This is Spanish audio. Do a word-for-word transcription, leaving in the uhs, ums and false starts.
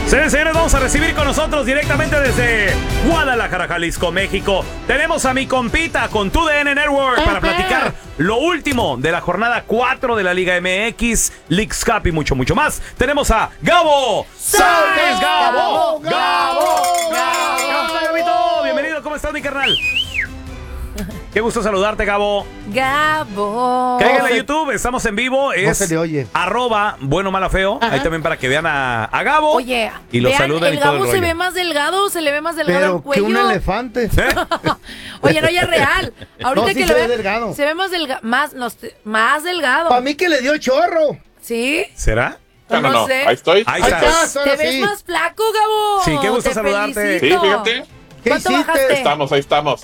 Señores, señores, vamos a recibir con nosotros directamente desde Guadalajara, Jalisco, México. Tenemos a mi compita con tu D N Network para platicar lo último de la jornada cuatro de la Liga M X, Leagues Cup y mucho, mucho más. Tenemos a Gabo Sáenz. Gabo, Gabo, Gabo, Gabo, Gabito. Bienvenido, ¿cómo estás, mi carnal? Qué gusto saludarte, Gabo. Gabo. Cáiganle a YouTube, estamos en vivo. Es no se le oye. Arroba bueno, mala, feo. Ajá. Ahí también para que vean a, a Gabo. Oye, y lo vean, saluden el y todo Gabo el se rollo. ve más delgado, se le ve más delgado Pero el cuello. que un elefante. ¿Eh? Oye, no, ya es real. Ahorita No, sí que se lo ve vean, delgado. se ve más delgado, más, no, más delgado. Para mí que le dio chorro. ¿Sí? ¿Será? No, No, no, sé. ahí estoy. Ahí Ahí está. estás, Te ahora ves sí. más flaco, Gabo. Sí, qué gusto Te saludarte. Sí, felicito. fíjate. ¿Qué ¿Cuánto hiciste? bajaste? Estamos, ahí estamos.